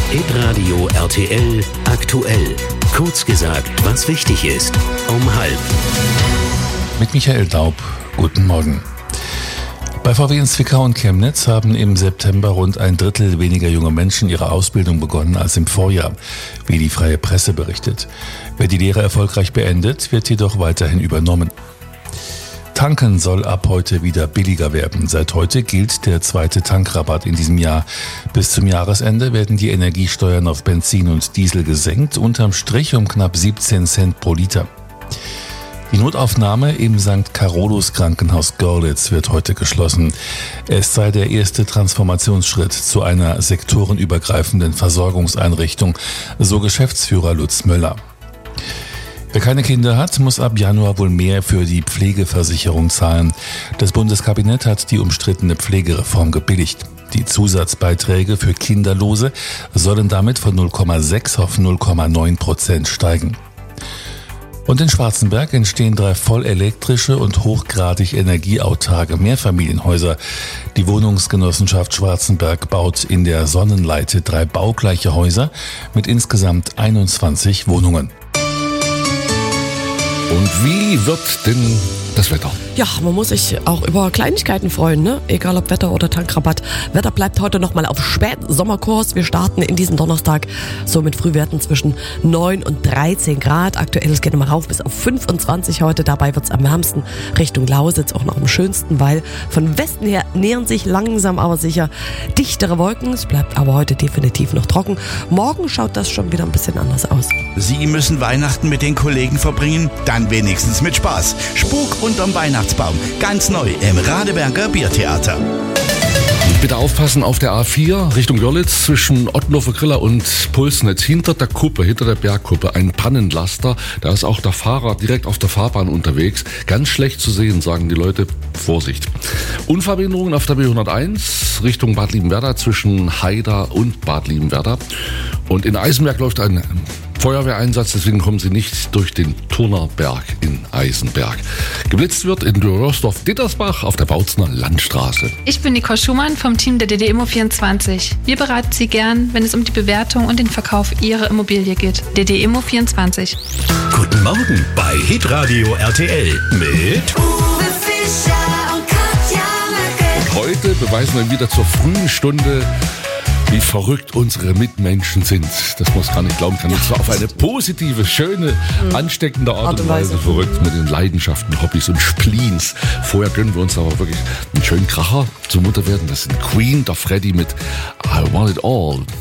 Hitradio RTL aktuell. Kurz gesagt, was wichtig ist. Um 12:30. Mit Michael Daub. Guten Morgen. Bei VW in Zwickau und Chemnitz haben im September rund ein Drittel weniger junge Menschen ihre Ausbildung begonnen als im Vorjahr, wie die Freie Presse berichtet. Wer die Lehre erfolgreich beendet, wird jedoch weiterhin übernommen. Tanken soll ab heute wieder billiger werden. Seit heute gilt der zweite Tankrabatt in diesem Jahr. Bis zum Jahresende werden die Energiesteuern auf Benzin und Diesel gesenkt, unterm Strich um knapp 17 Cent pro Liter. Die Notaufnahme im St. Carolus Krankenhaus Görlitz wird heute geschlossen. Es sei der erste Transformationsschritt zu einer sektorenübergreifenden Versorgungseinrichtung, so Geschäftsführer Lutz Möller. Wer keine Kinder hat, muss ab Januar wohl mehr für die Pflegeversicherung zahlen. Das Bundeskabinett hat die umstrittene Pflegereform gebilligt. Die Zusatzbeiträge für Kinderlose sollen damit von 0,6 auf 0,9% steigen. Und in Schwarzenberg entstehen 3 vollelektrische und hochgradig energieautarke Mehrfamilienhäuser. Die Wohnungsgenossenschaft Schwarzenberg baut in der Sonnenleite 3 baugleiche Häuser mit insgesamt 21 Wohnungen. Und wie wird denn das Wetter? Ja, man muss sich auch über Kleinigkeiten freuen, ne? Egal ob Wetter oder Tankrabatt. Wetter bleibt heute nochmal auf Spätsommerkurs. Wir starten in diesem Donnerstag so mit Frühwerten zwischen 9 und 13 Grad. Aktuell, es geht nochmal rauf bis auf 25 heute. Dabei wird es am wärmsten Richtung Lausitz auch noch am schönsten, weil von Westen her nähern sich langsam aber sicher dichtere Wolken. Es bleibt aber heute definitiv noch trocken. Morgen schaut das schon wieder ein bisschen anders aus. Sie müssen Weihnachten mit den Kollegen verbringen? Dann wenigstens mit Spaß. Spuk unterm Weihnachtsbaum. Ganz neu im Radeberger Biertheater. Bitte aufpassen auf der A4 Richtung Görlitz zwischen Ottenhofer Griller und Pulsnetz. Hinter der Kuppe, hinter der Bergkuppe, ein Pannenlaster. Da ist auch der Fahrer direkt auf der Fahrbahn unterwegs. Ganz schlecht zu sehen, sagen die Leute. Vorsicht. Unfallbehinderungen auf der B101 Richtung Bad Liebenwerda zwischen Haida und Bad Liebenwerda. Und in Eisenberg läuft ein Feuerwehreinsatz, deswegen kommen Sie nicht durch den Turnerberg in Eisenberg. Geblitzt wird in Dürrsdorf-Dittersbach auf der Bautzner Landstraße. Ich bin Nicole Schumann vom Team der DD-Immo24. Wir beraten Sie gern, wenn es um die Bewertung und den Verkauf Ihrer Immobilie geht. DD-Immo24. Guten Morgen bei Hitradio RTL mit Uwe Fischer und Katja Merkel. Heute beweisen wir wieder zur frühen Stunde, wie verrückt unsere Mitmenschen sind. Das muss gar nicht glauben, kann ich zwar auf eine positive, schöne, ansteckende Art und Weise verrückt mit den Leidenschaften, Hobbys und Spleens. Vorher gönnen wir uns aber wirklich einen schönen Kracher zum Munterwerden. Das sind Queen, der Freddy mit I Want It All.